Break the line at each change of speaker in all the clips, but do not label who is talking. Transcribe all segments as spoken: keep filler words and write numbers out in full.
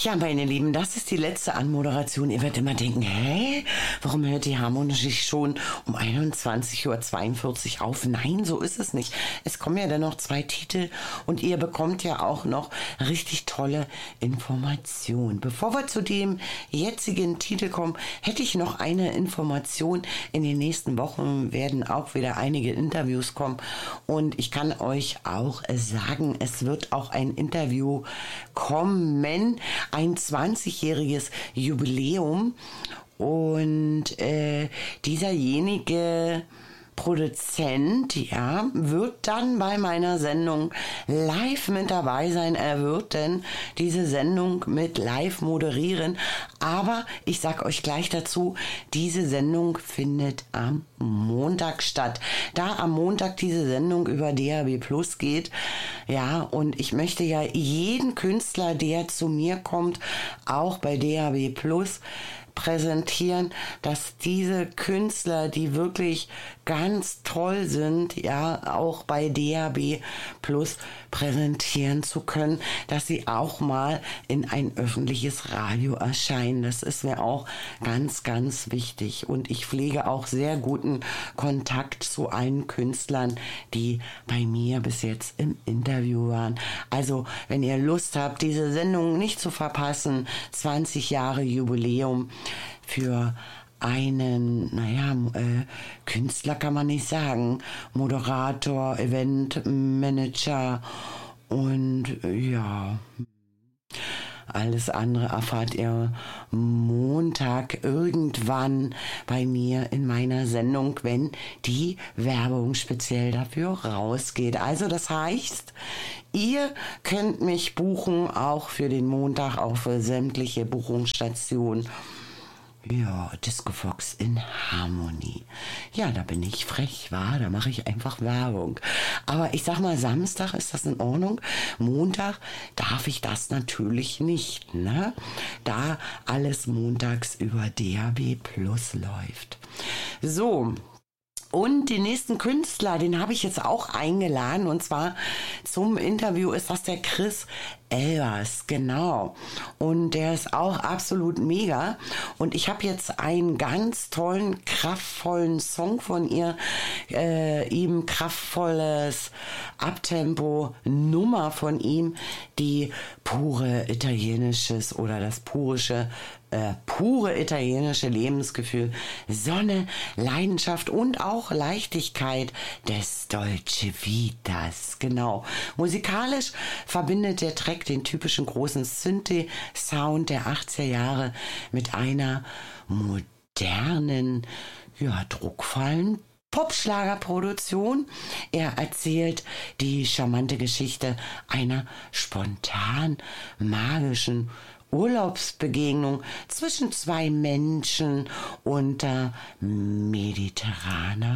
Ja, meine Lieben, das ist die letzte Anmoderation. Ihr werdet immer denken, hä, warum hört die Harmonische schon um einundzwanzig Uhr zweiundvierzig auf? Nein, so ist es nicht. Es kommen ja dann noch zwei Titel und ihr bekommt ja auch noch richtig tolle Informationen. Bevor wir zu dem jetzigen Titel kommen, hätte ich noch eine Information. In den nächsten Wochen werden auch wieder einige Interviews kommen und ich kann euch auch sagen, es wird auch ein Interview kommen, ein zwanzigjähriges Jubiläum und äh, dieserjenige Produzent, ja, wird dann bei meiner Sendung live mit dabei sein. Er wird denn diese Sendung mit live moderieren. Aber ich sag euch gleich dazu, diese Sendung findet am Montag statt. Da am Montag diese Sendung über D A B Plus geht, ja, und ich möchte ja jeden Künstler, der zu mir kommt, auch bei D A B Plus präsentieren, dass diese Künstler, die wirklich ganz toll sind, ja, auch bei D A B Plus präsentieren zu können, dass sie auch mal in ein öffentliches Radio erscheinen. Das ist mir auch ganz, ganz wichtig. Und ich pflege auch sehr guten Kontakt zu allen Künstlern, die bei mir bis jetzt im Interview waren. Also, wenn ihr Lust habt, diese Sendung nicht zu verpassen, zwanzig Jahre Jubiläum für einen, naja, äh, Künstler kann man nicht sagen, Moderator, Eventmanager und äh, ja, alles andere erfahrt ihr Montag irgendwann bei mir in meiner Sendung, wenn die Werbung speziell dafür rausgeht. Also das heißt, ihr könnt mich buchen, auch für den Montag, auch für sämtliche Buchungsstationen. Ja, Disco Fox in Harmony. Ja, da bin ich frech, wa? Da mache ich einfach Werbung. Aber ich sag mal, Samstag ist das in Ordnung. Montag darf ich das natürlich nicht, ne? Da alles montags über D A B Plus läuft. So. Und den nächsten Künstler, den habe ich jetzt auch eingeladen, und zwar zum Interview ist das der Chris Elvers, genau. Und der ist auch absolut mega. Und ich habe jetzt einen ganz tollen, kraftvollen Song von ihr, äh, ihm kraftvolles Abtempo-Nummer von ihm, die pure italienisches oder das purische Äh, pure italienische Lebensgefühl, Sonne, Leidenschaft und auch Leichtigkeit des Dolce Vitas. Genau. Musikalisch verbindet der Track den typischen großen Synthi-Sound der achtziger Jahre mit einer modernen, ja, druckvollen Popschlagerproduktion. Er erzählt die charmante Geschichte einer spontan magischen Urlaubsbegegnung zwischen zwei Menschen unter mediterraner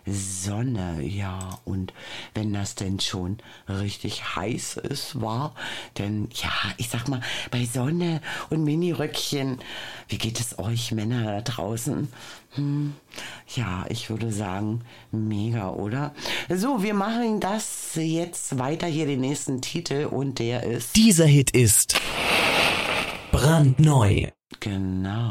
Sonne. Ja, und wenn das denn schon richtig heiß ist, war, denn ja, ich sag mal, bei Sonne und Miniröckchen, wie geht es euch Männer da draußen? Hm, ja, ich würde sagen, mega, oder? So, wir machen das jetzt weiter, hier den nächsten Titel, und der ist...
Dieser Hit ist brandneu.
Genau.